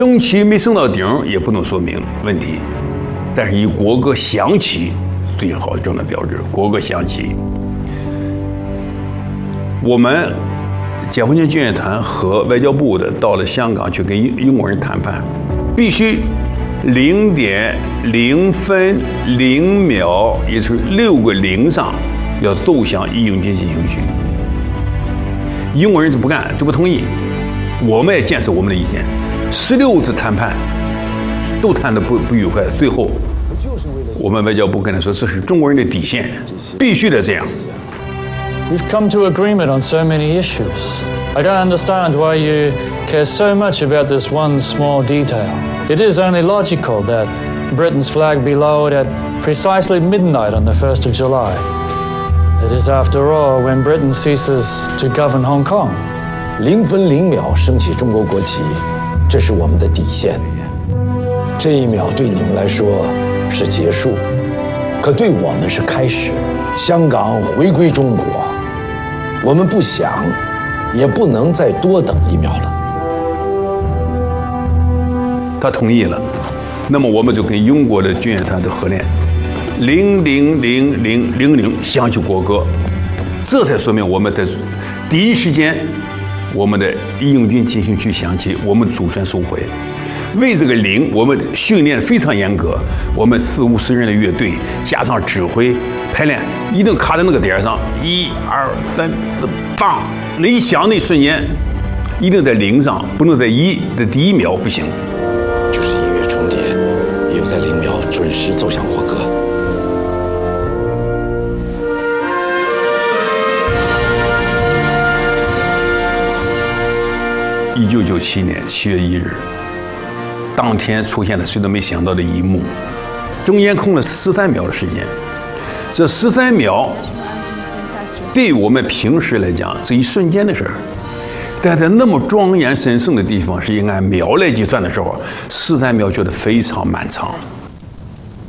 升旗没升到顶也不能说明问题，但是以国歌响起最好正的标志。国歌响起，我们解放军军乐团和外交部的到了香港去跟英国人谈判，必须0.0分0秒，也就是6个0上要奏响义勇军进行曲。英国人就不干，就不同意。我们也坚持我们的意见。16次谈判都谈得不愉快，最后我们外交部跟他说，这是中国人的底线，必须得这样。 We've come to agreement on so many issues. I don't understand why you care so much about this one small detail. It is only logical that Britain's flag be lowered at precisely midnight on the 1st of July. It is, after all, when Britain ceases to govern Hong Kong. 0分0秒升起中国国旗，这是我们的底线。这一秒对你们来说是结束，可对我们是开始。香港回归中国，我们不想，也不能再多等1秒了。 他同意了，那么我们就跟英国的军乐团的合练，000000响起国歌，这才说明我们的第一时间，我们的义勇军进行曲响起，我们主权收回。为这个0，我们训练非常严格，我们40-50人的乐队加上指挥排练，一定卡在那个点上，1、2、3、4，棒！那一响那一瞬间，一定在0上，不能在1的第1秒不行。 就是音乐重叠，也有在0秒准时奏响国歌。 1997年7月1日，当天出现了谁都没想到的一幕，中间空了13秒的时间。这13秒，对我们平时来讲是一瞬间的事儿，但在那么庄严神圣的地方，是以按秒来计算的时候，13秒觉得非常漫长。